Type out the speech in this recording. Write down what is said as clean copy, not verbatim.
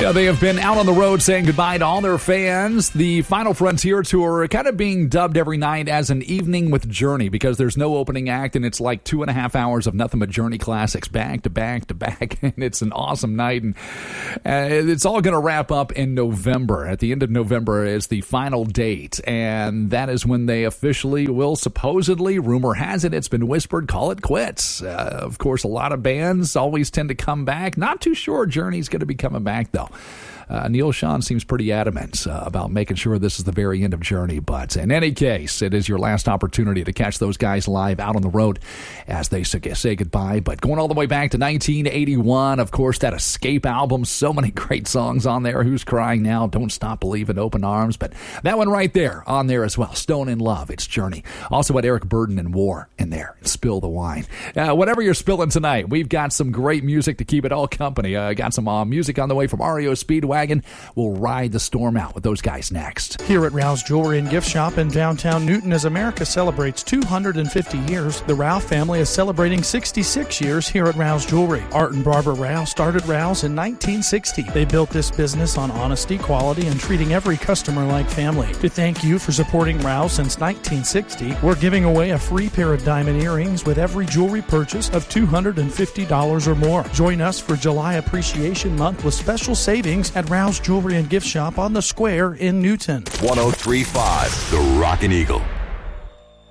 Yeah, they have been out on the road saying goodbye to all their fans. The Final Frontier Tour kind of being dubbed every night as an evening with Journey because there's no opening act and it's like 2.5 hours of nothing but Journey classics back to back to back. And it's an awesome night. And it's all going to wrap up in November. At the end of November is the final date. And that is when they officially will supposedly, rumor has it, it's been whispered, call it quits. Of course, a lot of bands always tend to come back. Not too sure Journey's going to be coming back, though. Neil Schon seems pretty adamant about making sure this is the very end of Journey. But in any case, it is your last opportunity to catch those guys live out on the road as they say goodbye. But going all the way back to 1981, of course, that Escape album, so many great songs on there. Who's Crying Now? Don't Stop Believing, Open Arms. But that one right there on there as well. Stone in Love, it's Journey. Also had Eric Burdon and War in there. Spill the Wine. Whatever you're spilling tonight, we've got some great music to keep it all company. Got some music on the way from REO Speedwagon. We'll ride the storm out with those guys next. Here at Rouse Jewelry and Gift Shop in downtown Newton, as America celebrates 250 years, the Rouse family is celebrating 66 years here at Rouse Jewelry. Art and Barbara Rouse started Rouse in 1960. They built this business on honesty, quality, and treating every customer like family. To thank you for supporting Rouse since 1960, we're giving away a free pair of diamond earrings with every jewelry purchase of $250 or more. Join us for July Appreciation Month with special savings at Rouse Jewelry and Gift Shop on the Square in Newton. 103.5 The Rockin' Eagle.